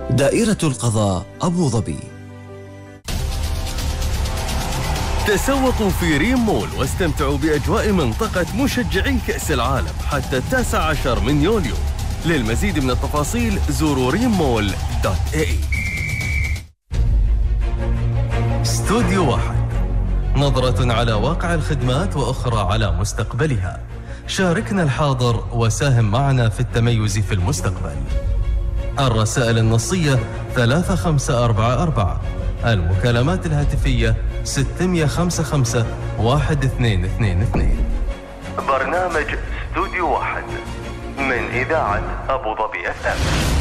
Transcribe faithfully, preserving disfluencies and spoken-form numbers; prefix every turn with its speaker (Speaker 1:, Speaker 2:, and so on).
Speaker 1: دائرة القضاء أبو ظبي.
Speaker 2: تسوقوا في ريم مول واستمتعوا بأجواء منطقة مشجعي كأس العالم حتى التاسع عشر من يوليو. للمزيد من التفاصيل زوروا ريم مول دوت اي. استوديو واحد، نظرة على واقع الخدمات وأخرى على مستقبلها. شاركنا الحاضر وساهم معنا في التميز في المستقبل. الرسائل النصية ثلاثة خمسة أربعة أربعة، المكالمات الهاتفية ستمئة وخمسة وخمسين واحد اثنين اثنين اثنين. برنامج استوديو واحد من إذاعة أبو ظبي أف أم.